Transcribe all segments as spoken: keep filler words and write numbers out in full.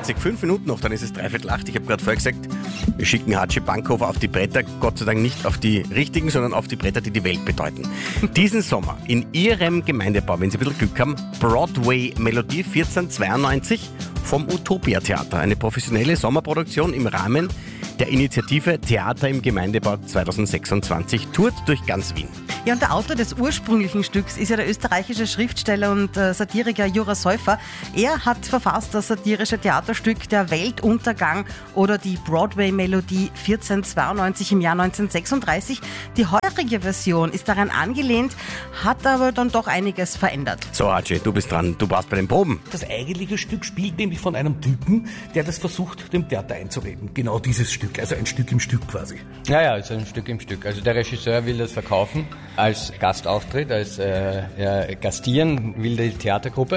achtundzwanzig, fünf Minuten noch, dann ist es dreiviertel acht. Ich habe gerade vorher gesagt, wir schicken Hatschi Bankhofer auf die Bretter, Gott sei Dank nicht auf die richtigen, sondern auf die Bretter, die die Welt bedeuten. Diesen Sommer in Ihrem Gemeindebau, wenn Sie ein bisschen Glück haben, Broadway-Melodie vierzehn zweiundneunzig vom Utopia Theater. Eine professionelle Sommerproduktion im Rahmen der Initiative Theater im Gemeindebau zwanzig sechsundzwanzig tourt durch ganz Wien. Ja, und der Autor des ursprünglichen Stücks ist ja der österreichische Schriftsteller und äh, Satiriker Jura Säufer. Er hat verfasst das satirische Theaterstück Der Weltuntergang oder die Broadway-Melodie vierzehn zweiundneunzig im Jahr neunzehnhundertsechsunddreißig. Die heurige Version ist daran angelehnt, hat aber dann doch einiges verändert. So, Hatschi, du bist dran. Du warst bei den Proben. Das eigentliche Stück spielt nämlich von einem Typen, der das versucht, dem Theater einzureden. Genau dieses Stück, also ein Stück im Stück quasi. Ja, ja, ist ein Stück im Stück. Also der Regisseur will das verkaufen als Gastauftritt, als äh, ja, Gastieren will die Theatergruppe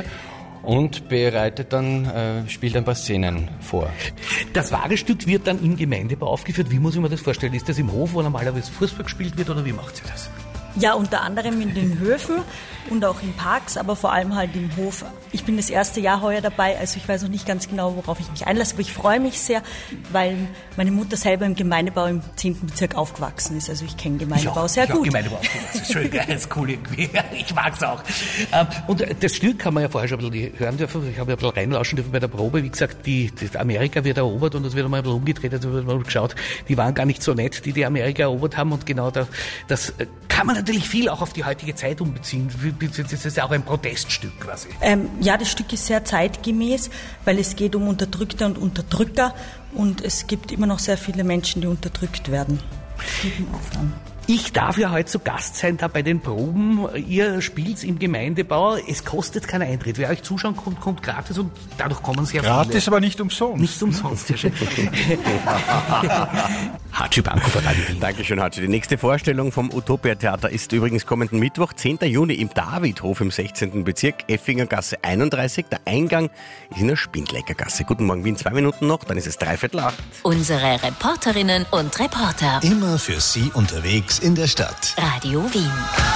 und bereitet dann, äh, spielt ein paar Szenen vor. Das wahre Stück wird dann im Gemeindebau aufgeführt. Wie muss ich mir das vorstellen? Ist das im Hof, wo normalerweise Fußball gespielt wird, oder wie macht ihr das? Ja, unter anderem in den Höfen und auch in Parks, aber vor allem halt im Hof. Ich bin das erste Jahr heuer dabei, also ich weiß noch nicht ganz genau, worauf ich mich einlasse, aber ich freue mich sehr, weil meine Mutter selber im Gemeindebau im zehnten Bezirk aufgewachsen ist. Also ich kenne Gemeindebau ja, sehr ich gut. Gemeindebau aufgewachsen. Schön, das ist cool irgendwie. Ich mag's auch. Und das Stück haben wir ja vorher schon ein bisschen hören dürfen. Ich habe ja ein bisschen reinlauschen dürfen bei der Probe. Wie gesagt, die, die Amerika wird erobert und es wird mal ein bisschen umgedreht. Also wird mal geschaut, die waren gar nicht so nett, die die Amerika erobert haben. Und genau da, das kann man natürlich viel auch auf die heutige Zeit umbeziehen. Das ist ja auch ein Proteststück quasi. Ähm, ja, das Stück ist sehr zeitgemäß, weil es geht um Unterdrückte und Unterdrücker und es gibt immer noch sehr viele Menschen, die unterdrückt werden. Das geht um Aufwand. Ich darf ja heute zu Gast sein da bei den Proben. Ihr spielt im Gemeindebau. Es kostet keinen Eintritt. Wer euch zuschauen kommt, kommt gratis und dadurch kommen sehr viele. Gratis, aber nicht umsonst. Nicht umsonst, ja schön. Hatschi Bankhofer, Radio Wien. Dankeschön, Hatschi. Die nächste Vorstellung vom Utopia Theater ist übrigens kommenden Mittwoch, zehnten Juni im Davidhof im sechzehnten Bezirk, Effingergasse einunddreißig. Der Eingang ist in der Spindleckergasse. Guten Morgen, Wien, zwei Minuten noch, dann ist es dreiviertel acht. Unsere Reporterinnen und Reporter. Immer für Sie unterwegs in der Stadt. Radio Wien.